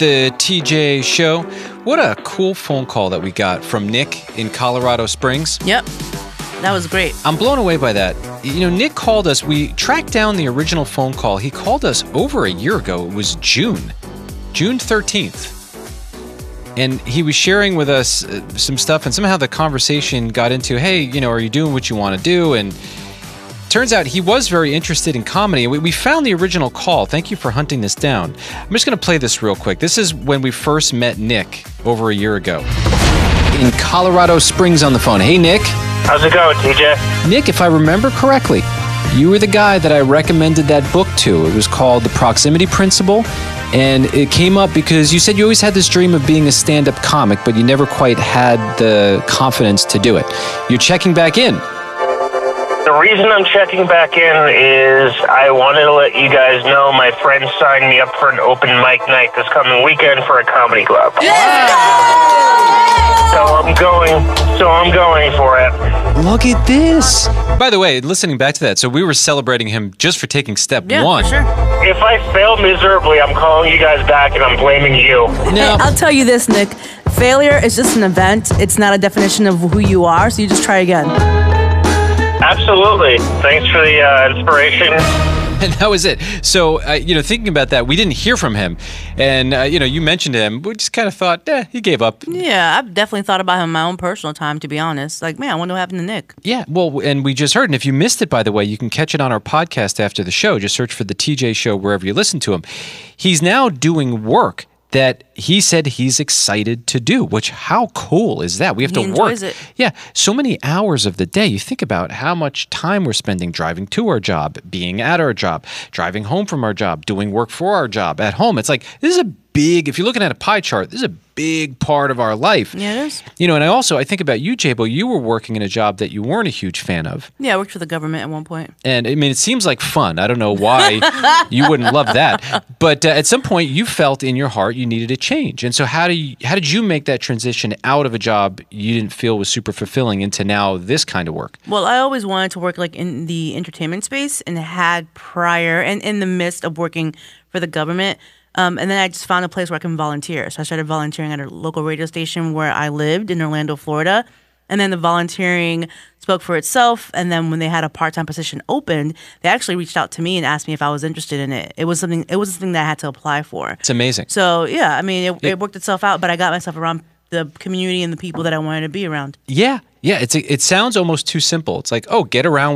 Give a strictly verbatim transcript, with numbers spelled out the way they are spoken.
the T J Show. What a cool phone call that we got from Nick in Colorado Springs. Yep. That was great. I'm blown away by that. You know, Nick called us. We tracked down the original phone call. He called us over a year ago. It was June, June thirteenth. And he was sharing with us uh, some stuff, and somehow the conversation got into, hey, you know, are you doing what you want to do? And turns out he was very interested in comedy. We, we found the original call. Thank you for hunting this down. I'm just going to play this real quick. This is when we first met Nick over a year ago. In Colorado Springs on the phone. Hey, Nick. How's it going, T J? Nick, if I remember correctly, you were the guy that I recommended that book to. It was called The Proximity Principle, and it came up because you said you always had this dream of being a stand-up comic, but you never quite had the confidence to do it. You're checking back in. The reason I'm checking back in is I wanted to let you guys know my friend signed me up for an open mic night this coming weekend for a comedy club. So I'm going, so I'm going for it. Look at this. By the way, listening back to that, so we were celebrating him just for taking step Yeah, one. for sure. If I fail miserably, I'm calling you guys back and I'm blaming you. No. I'll tell you this, Nick. Failure is just an event. It's not a definition of who you are, so you just try again. Absolutely. Thanks for the uh, inspiration. And that was it. So, uh, you know, thinking about that, we didn't hear from him. And, uh, you know, you mentioned him. We just kind of thought, eh, he gave up. Yeah, I've definitely thought about him in my own personal time, to be honest. Like, man, I wonder what happened to Nick. Yeah, well, and we just heard, and if you missed it, by the way, you can catch it on our podcast after the show. Just search for the T J Show wherever you listen to him. He's now doing work that he said he's excited to do, which how cool is that? We have He to work. enjoys it. Yeah, so many hours of the day. You think about how much time we're spending driving to our job, being at our job, driving home from our job, doing work for our job at home. It's like, this is a big, if you're looking at a pie chart, this is a big part of our life. Yeah, it is. You know, and I also, I think about you, Jabo, you were working in a job that you weren't a huge fan of. Yeah, I worked for the government at one point. And I mean, it seems like fun. I don't know why you wouldn't love that. But uh, at some point you felt in your heart you needed a change. And so how do you, how did you make that transition out of a job you didn't feel was super fulfilling into now this kind of work? Well, I always wanted to work like in the entertainment space and had prior and in the midst of working for the government. Um, and then I just found a place where I can volunteer. So I started volunteering at a local radio station where I lived in Orlando, Florida. And then the volunteering spoke for itself. And then when they had a part-time position opened, they actually reached out to me and asked me if I was interested in it. It was something. It was something that I had to apply for. It's amazing. So yeah, I mean, it, it worked itself out. But I got myself around the community and the people that I wanted to be around. Yeah. Yeah. It's a, it sounds almost too simple. It's like, oh, get around